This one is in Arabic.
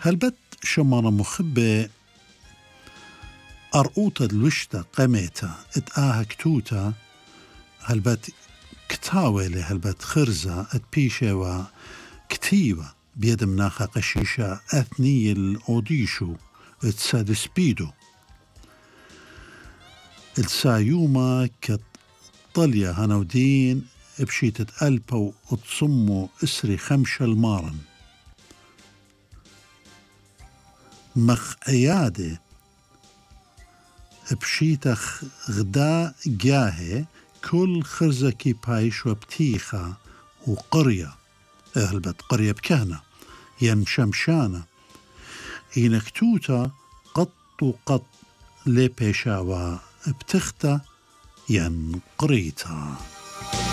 هلبت شمانا مخبة أرؤوتا الوشتا قميتا اتآها كتوتا هلبت كتاويلي هلبت خرزة اتبيشة وكتيبة بيد مناخا قشيشة أثني الأوديشو اتسادس بيدو السايوما كطليا هنودين بشيتة ألبا وتصمو إسري خمشة المارن مخ أيادي بشيتة غدا جاهي كل خرزة كي بايش وبتيخة وقرية هلبت قرية بكهنة ين شمشانة ينكتوتا قط وقط لبيشاوا بتختا ين قريتا.